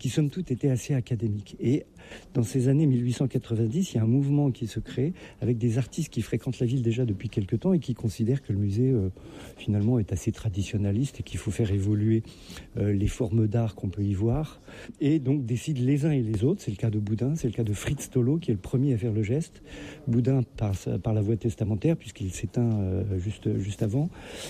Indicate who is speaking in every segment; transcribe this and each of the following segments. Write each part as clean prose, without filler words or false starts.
Speaker 1: qui somme toute était assez académique. Et dans ces années 1890, il y a un mouvement qui se crée avec des artistes qui fréquentent la ville déjà depuis quelque temps et qui considèrent que le musée finalement est assez traditionnaliste et qu'il faut faire évoluer les formes d'art qu'on peut y voir. Et donc décident les uns et les autres, c'est le cas de Boudin, c'est le cas de Fritz Tolo qui est le premier à faire le geste. Boudin par la voie testamentaire puisqu'il s'éteint juste avant.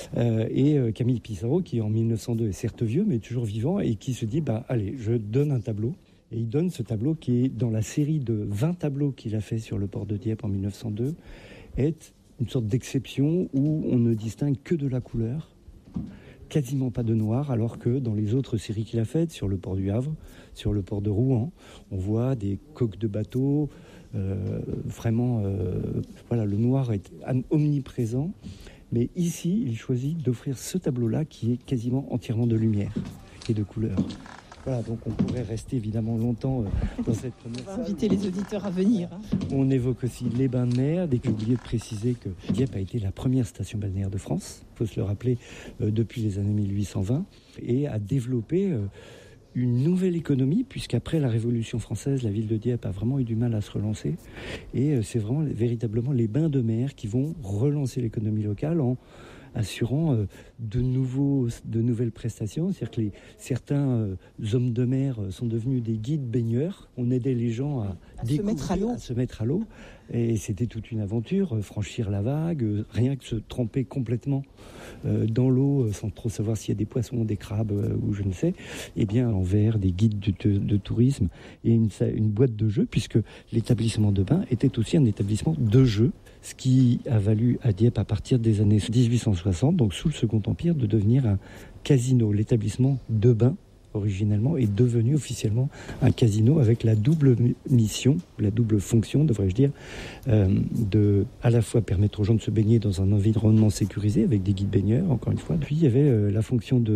Speaker 1: Et Camille Pissarro qui en 1902 est certes vieux mais toujours vivant et qui se dit allez, je donne un tableau. Et il donne ce tableau qui est dans la série de 20 tableaux qu'il a fait sur le port de Dieppe en 1902, est une sorte d'exception où on ne distingue que de la couleur, quasiment pas de noir, alors que dans les autres séries qu'il a faites, sur le port du Havre, sur le port de Rouen, on voit des coques de bateaux, vraiment, le noir est omniprésent. Mais ici, il choisit d'offrir ce tableau-là qui est quasiment entièrement de lumière et de couleur. Voilà, donc on pourrait rester évidemment longtemps dans cette première salle.
Speaker 2: On va inviter les auditeurs à venir.
Speaker 1: On évoque aussi les bains de mer. Dès que j'ai oublié de préciser que Dieppe a été la première station balnéaire de France, il faut se le rappeler, depuis les années 1820, et a développé une nouvelle économie, puisqu'après la Révolution française, la ville de Dieppe a vraiment eu du mal à se relancer. Et c'est vraiment véritablement les bains de mer qui vont relancer l'économie locale en assurant de nouvelles prestations. C'est-à-dire que certains hommes de mer sont devenus des guides baigneurs. On aidait les gens à se mettre à l'eau. Et c'était toute une aventure, franchir la vague, rien que se tremper complètement dans l'eau sans trop savoir s'il y a des poissons, des crabes ou je ne sais. Eh bien, envers des guides de tourisme et une boîte de jeux, puisque l'établissement de bain était aussi un établissement de jeux, ce qui a valu à Dieppe à partir des années 1860, donc sous le Second Empire, de devenir un casino. L'établissement de bain originellement est devenu officiellement un casino avec la double mission, la double fonction, devrais-je dire, de à la fois permettre aux gens de se baigner dans un environnement sécurisé avec des guides baigneurs, encore une fois. Puis il y avait la fonction de